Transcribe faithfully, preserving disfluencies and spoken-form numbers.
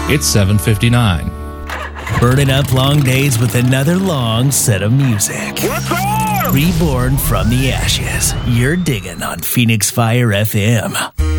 It's seven fifty-nine. Burning up long days with another long set of music. What's on? Reborn from the ashes. You're digging on Phoenix Fire F M.